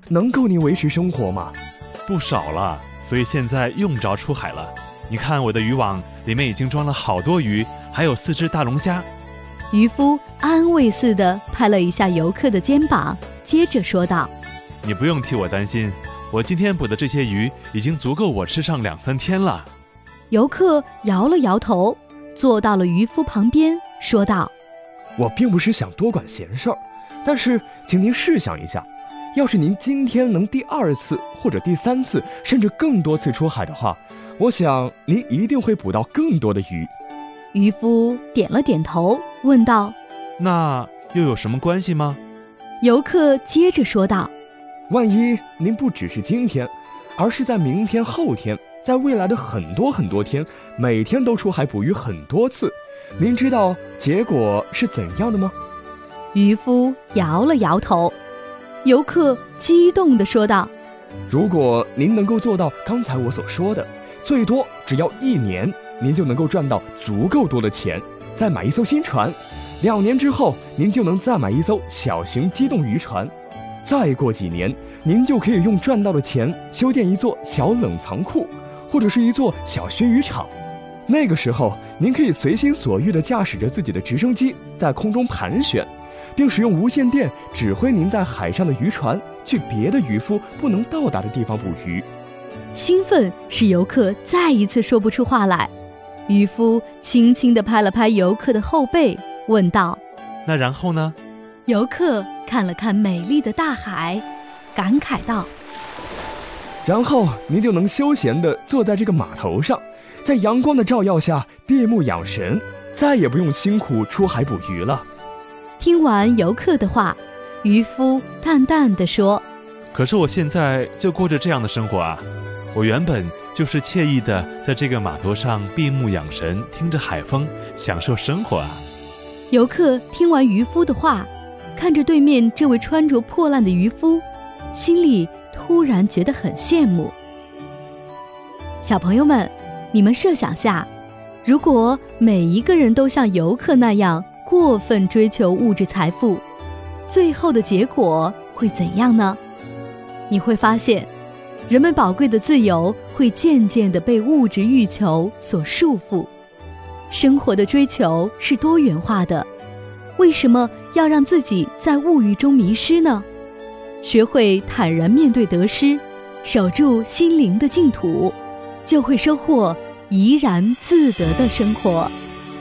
能够你维持生活吗？ 不少了，所以现在用不着出海了。你看我的渔网里面已经装了好多鱼，还有4只大龙虾。 渔夫安慰似的拍了一下游客的肩膀，接着说道： 你不用替我担心，我今天捕的这些鱼已经足够我吃上2-3天了。 游客摇了摇头，坐到了渔夫旁边，说道： 我并不是想多管闲事儿，但是请您试想一下，要是您今天能第2次或者第3次甚至更多次出海的话，我想您一定会捕到更多的鱼。 渔夫点了点头，问道： 那又有什么关系吗？ 游客接着说道： 万一您不只是今天，而是在明天、后天，在未来的很多很多天，每天都出海捕鱼很多次，您知道结果是怎样的吗？ 渔夫摇了摇头。游客激动地说道： 如果您能够做到刚才我所说的，最多只要1年，您就能够赚到足够多的钱，再买一艘新船。2年之后，您就能再买一艘小型机动渔船。再过几年，您就可以用赚到的钱修建一座小冷藏库，或者是一座小熏鱼场。那个时候，您可以随心所欲地驾驶着自己的直升机在空中盘旋，并使用无线电指挥您在海上的渔船去别的渔夫不能到达的地方捕鱼。 兴奋使游客再一次说不出话来。渔夫轻轻地拍了拍游客的后背，问道： 那然后呢？ 游客看了看美丽的大海，感慨道： 然后您就能休闲地坐在这个码头上，在阳光的照耀下闭目养神，再也不用辛苦出海捕鱼了。 听完游客的话，渔夫淡淡地说： 可是我现在就过着这样的生活啊，我原本就是惬意的在这个码头上闭目养神，听着海风，享受生活啊。 游客听完渔夫的话，看着对面这位穿着破烂的渔夫，心里突然觉得很羡慕。小朋友们，你们设想下，如果每一个人都像游客那样过分追求物质财富，最后的结果会怎样呢？你会发现，人们宝贵的自由会渐渐地被物质欲求所束缚。生活的追求是多元化的，为什么要让自己在物欲中迷失呢？学会坦然面对得失，守住心灵的净土，就会收获怡然自得的生活。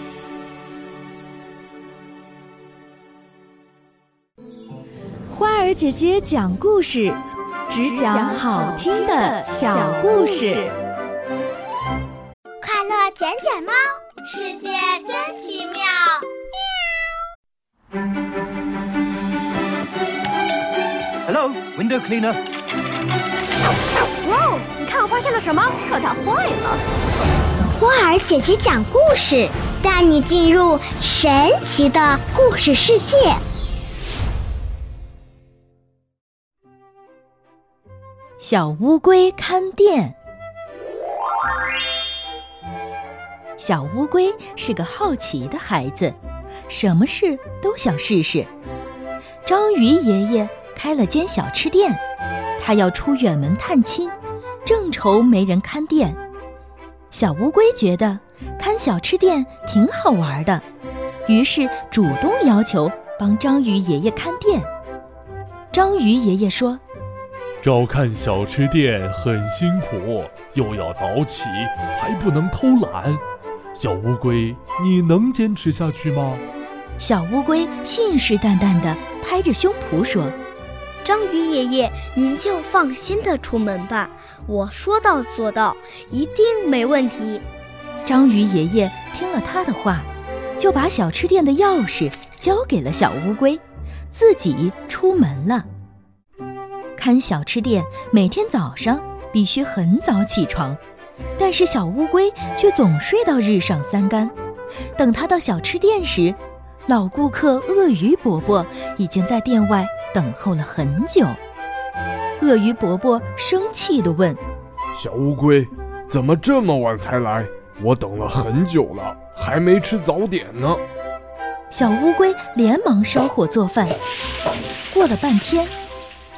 花儿姐姐讲故事，只讲好听的小故事。 快乐捡捡猫，世界真奇妙。 Hello, window cleaner. 哇哦，你看我发现了什么？可它坏了。 花儿姐姐讲故事，带你进入神奇的故事世界。 小乌龟看店。小乌龟是个好奇的孩子，什么事都想试试。章鱼爷爷开了间小吃店，他要出远门探亲，正愁没人看店。小乌龟觉得看小吃店挺好玩的，于是主动要求帮章鱼爷爷看店。章鱼爷爷说： 照看小吃店很辛苦，又要早起，还不能偷懒。小乌龟，你能坚持下去吗？ 小乌龟信誓旦旦地拍着胸脯说： 章鱼爷爷，您就放心地出门吧，我说到做到，一定没问题。 章鱼爷爷听了他的话，就把小吃店的钥匙交给了小乌龟，自己出门了。看小吃店每天早上必须很早起床，但是小乌龟却总睡到日上三竿。等他到小吃店时，老顾客鳄鱼伯伯已经在店外等候了很久。鳄鱼伯伯生气地问： 小乌龟，怎么这么晚才来？我等了很久了，还没吃早点呢。 小乌龟连忙烧火做饭。过了半天，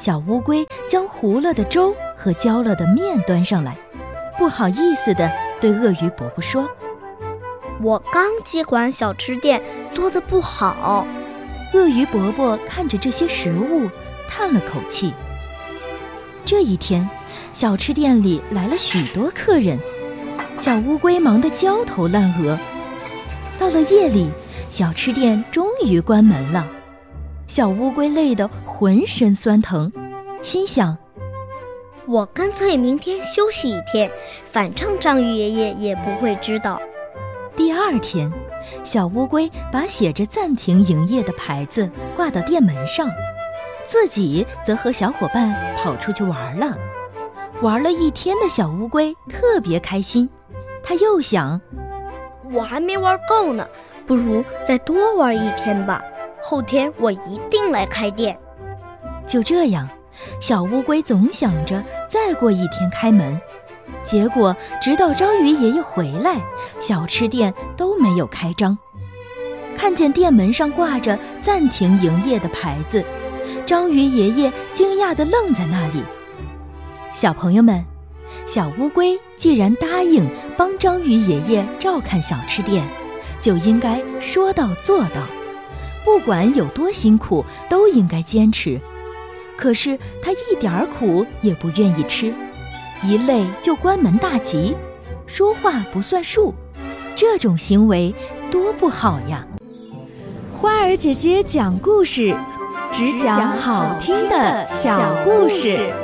小乌龟将糊了的粥和焦了的面端上来，不好意思地对鳄鱼伯伯说：“ 我刚接管小吃店，做得不好。” 鳄鱼伯伯看着这些食物，叹了口气。这一天，小吃店里来了许多客人，小乌龟忙得焦头烂额。到了夜里，小吃店终于关门了。小乌龟累得浑身酸疼，心想： 我干脆明天休息一天，反正章鱼爷爷也不会知道。 第二天，小乌龟把写着暂停营业的牌子挂到店门上，自己则和小伙伴跑出去玩了。玩了一天的小乌龟特别开心，他又想： 我还没玩够呢，不如再多玩一天吧，后天我一定来开店。 就这样，小乌龟总想着再过一天开门，结果直到章鱼爷爷回来，小吃店都没有开张。看见店门上挂着暂停营业的牌子，章鱼爷爷惊讶地愣在那里。小朋友们，小乌龟既然答应帮章鱼爷爷照看小吃店，就应该说到做到，不管有多辛苦都应该坚持。可是他一点苦也不愿意吃，一累就关门大吉，说话不算数，这种行为多不好呀！ 花儿姐姐讲故事，只讲好听的小故事。